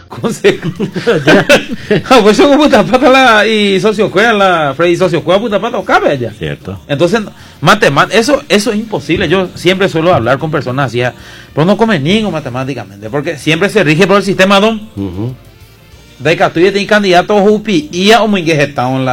Pues yo puta pata y socio cueva la Freddy socio cueva puta pata o cabe ya. Cierto. Entonces, eso es imposible. Yo siempre suelo hablar con personas así, pero no come ningo matemáticamente, porque siempre se rige por el sistema DON. De que tú tienes candidato Jupi y a un en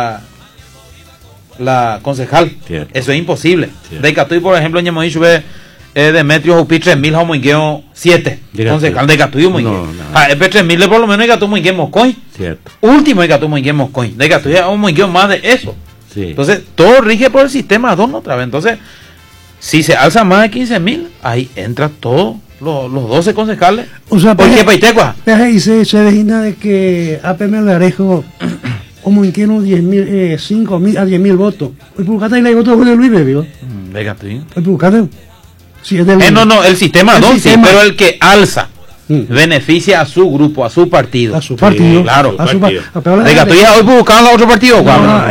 la concejal. Cierto. Eso es imposible. Cierto. De que tú, por ejemplo, en Moishu Demetrio Jupi 3000 homoingueo 7 concejal de Gatuyo muy bien. El P3000 por lo menos Gatuyo muy bien Moscoy. Cierto. Último Gatuyo muy bien Moscoy. De Gatuyo muy bien más de eso. Sí. Entonces, todo rige por el sistema DON otra vez. Entonces, si se alza más de 15.000, ahí entra todos los 12 concejales. O sea, ¿por qué Paitecua? Y se designa de que APM Larejo como en que no 10.000, 5.000 a 10.000 votos. Hoy publicaste y le voto Julio Luis, ¿vio? De Gatuyo. Hoy publicaste. Sí, es del no, el sistema DON sí, pero el que alza beneficia a su grupo, a su partido. A su partido. Sí, claro. A su partido. De Gatuyo hoy buscando a otro partido.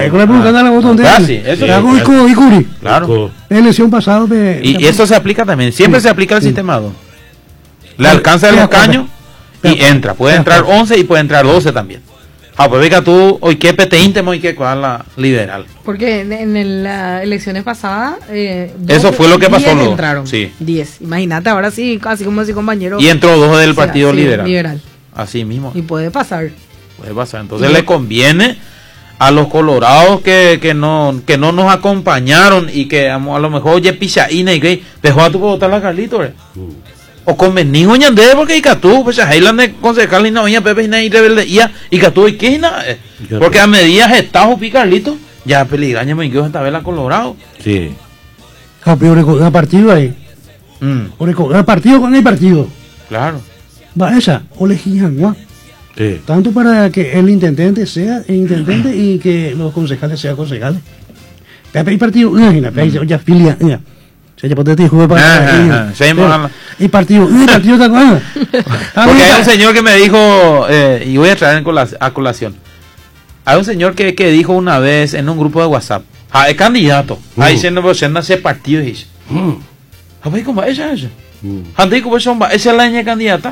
Claro. La elección pasada. Y eso se aplica también. Siempre se aplica el sistema DON. Le alcanza el escaño y entra. Puede entrar 11 y puede entrar 12 también. Pues venga tú, hoy qué pete íntimo y qué cuál la liberal. Porque en las elecciones pasadas, eso fue lo que pasó. 10 entraron. Sí. 10. Imagínate, ahora sí, así como ese compañero. Y entró 2 del partido liberal. Liberal. Así mismo. Y puede pasar. Puede pasar. Entonces le conviene a los colorados que no nos acompañaron y que a lo mejor oye pichaína y que dejó a tu votar la Carlito. O convenido ñandé porque y catú pues Heiland de concejal y no venía Pepe y rebelde y catú y qué nada porque a medida estajo picarlito ya peligraña me quedó esta vez la Colorado. Sí. Pero el partido ahí. El partido con el partido. Claro. Va esa o legijan, sí. Tanto para que el intendente sea el intendente y que los concejales sean concejales. Pepe y partido, ya filia, se y partido porque hay un señor que me dijo y voy a traer a colación. Hay un señor que dijo una vez en un grupo de WhatsApp, es candidato, ahí se ese partido dice, ¿cómo es esa? Esa es la niña candidata.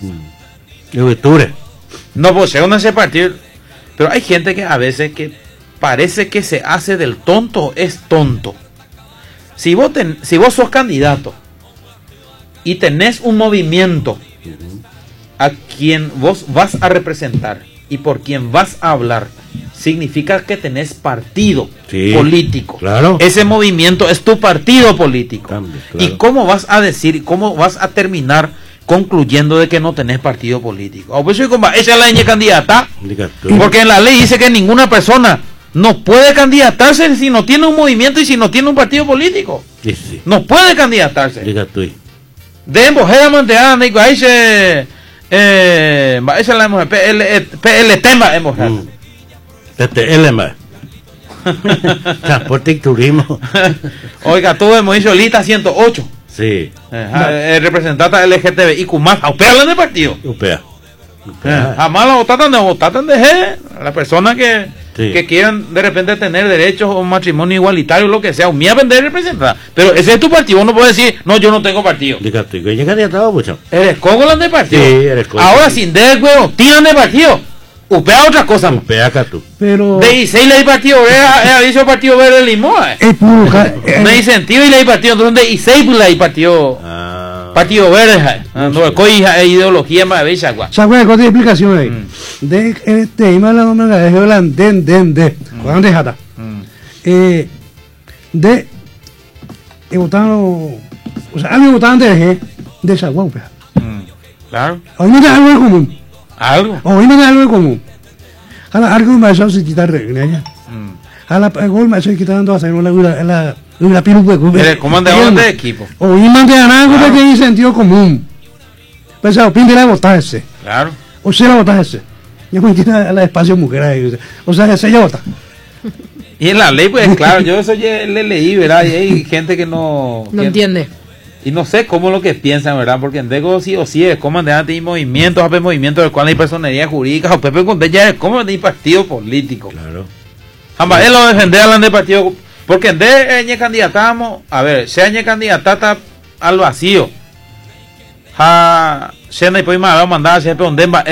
No, pues según ese partido, pero hay gente que a veces que parece que se hace del tonto, es tonto. Si vos sos candidato y tenés un movimiento a quien vos vas a representar y por quien vas a hablar, significa que tenés partido político. Claro. Ese movimiento es tu partido político. Claro. ¿Y cómo vas a decir, cómo vas a terminar concluyendo de que no tenés partido político? Pues esa es la niña candidata. Porque en la ley dice que ninguna persona no puede candidatarse si no tiene un movimiento y si no tiene un partido político. Sí. No puede candidatarse. De embojera manteada, Nico, ahí se esa la hemos PL tema embojera. Transporte y turismo. Oiga, tú hemos dicho lista 108. Sí. Representante LGTB y más, ¿upea de partido? Upea. Jamás la votaron de la persona que quieran de repente tener derechos o matrimonio igualitario, lo que sea, un mía vender representar. Pero ese es tu partido, no puede decir, no, yo no tengo partido. Eres cogolan de partido. Sí, eres cogolan. Ahora sin de huevo, tiran de partido. Upea otra cosa. Upea Catu. Pero de 16 ley partido verde, dice partido verde Limoa. Me incentivo y ley partido, entonces de 16 ley partido. Partido verde, no ideología más bella, gua. ¿Sabes cuál es la explicación ahí? De este imala no me la dejó la de cuando dejata. De votaron, o sea, alguien votaban de esa guapa. Claro. Hoy no da algo en común. Algo. Hoy no da algo en común. Algo más se quitar regla. A la gol más se quitando a hacer la pirupa. El comandante de equipo. O y mantener algo que hay sentido común. Pues a opinión de votarse. Claro. O sea, la votarse. Ya me quita la espacio mujer ahí. O sea, se ya vota. Y en la ley, pues claro, yo eso ya le leí, ¿verdad? Y hay gente que no entiende. Y no sé cómo lo que piensan, ¿verdad? Porque en Dego sí o sí es comandante y movimientos, hay movimientos del cual hay personería jurídica, o Pepe Conté ya es como de partido político. Claro. Jamás él lo defender hablan de partido, porque en de candidatamos, a ver, se añe candidata al vacío. Se no hay mandar siempre donde